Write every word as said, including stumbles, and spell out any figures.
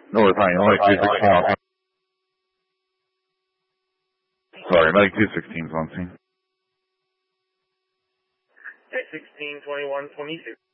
North Pine, Lake two sixteen. Sorry, Lake two sixteen is on scene. sixteen twenty-one twenty-two.